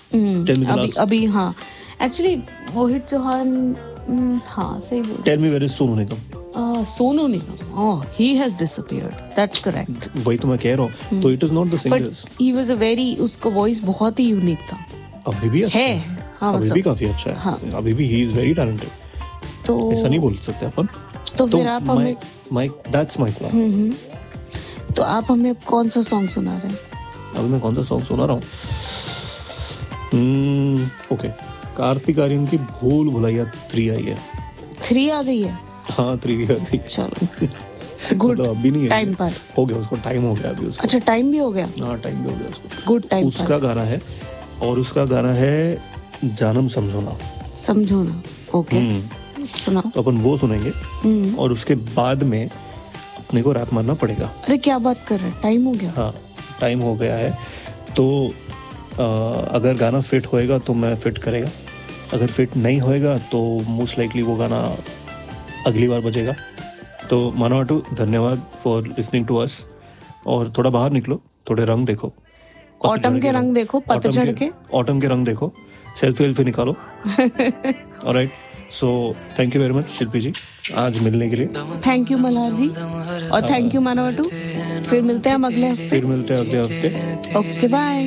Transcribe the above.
Tell me the अभी last. अभी हाँ, एक्चुअली मोहित चौहान, हाँ सही बोल, Tell me where is Sonu Nigam. Sonu Nigam, oh he has disappeared, that's correct. वही तो मैं कह रहा हूँ. तो it is not the singers. But he was a very, उसका वॉइस बहुत ही यूनिक था. अभी भी अच्छा है, हाँ अभी मतलब, भी काफी अच्छा है. हाँ. अभी भी he is very talented. तो ऐसा नहीं बोल सकते अपन. तो फिर आप हमें that's my plan. तो आप हमें कौन सा सॉन्ग सुना रहे हैं? अभी मैं कौन सा सॉन्ग सुना रहा हूँ? ओके, कार्तिक आर्यन की भूल भुलैया 3 आई है. 3 आ गई है? हाँ 3 आ गई. चलो गुड, मतलब अभी नहीं है, टाइम पास हो गया उसको, टाइम हो गया अभी उसको. अच्छा टाइम भी हो गया? हाँ टाइम भी हो गया उसको. गुड टाइम उसका पास. गाना है, और उसका गाना है जानम समझोना. समझो ना, ओके सुना. तो अपन वो सुनेंगे और उसके बाद में अपने को रैप मारना पड़ेगा. अरे क्या बात कर रहे हैं, टाइम हो गया? हाँ टाइम हो गया है. तो अगर गाना फिट होएगा तो मैं फिट करेगा, अगर फिट नहीं होएगा तो मोस्ट लाइकली वो गाना अगली बार बजेगा. तो मानवाटू धन्यवाद फॉर लिसनिंग टू अस. और थोड़ा बाहर निकलो, थोड़े रंग देखो, ऑटम के रंग देखो, पतझड़ के, ऑटम के रंग देखो, सेल्फी वेल्फी निकालो. Alright, so thank you very much शिल्पी जी आज मिलने के लिए. थैंक यू मल्हार जी, और थैंक यू मानवाटू. फिर मिलते हैं हम अगले हफ्ते. फिर मिलते हैं अगले हफ्ते. Okay bye.